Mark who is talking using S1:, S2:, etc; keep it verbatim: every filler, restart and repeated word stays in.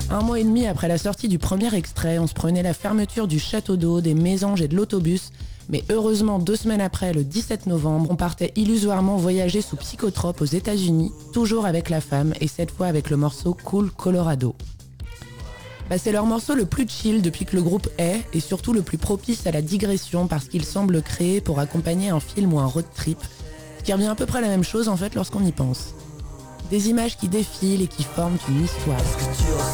S1: Un mois et demi après la sortie du premier extrait, on se prenait la fermeture du château d'eau, des mésanges et de l'autobus. Mais heureusement, deux semaines après, le dix-sept novembre, on partait illusoirement voyager sous psychotrope aux États-Unis, toujours avec la femme, et cette fois avec le morceau Cool Colorado. Bah, c'est leur morceau le plus chill depuis que le groupe est, et surtout le plus propice à la digression parce qu'il semble créé pour accompagner un film ou un road trip, ce qui revient à peu près à la même chose en fait lorsqu'on y pense. Des images qui défilent et qui forment une histoire.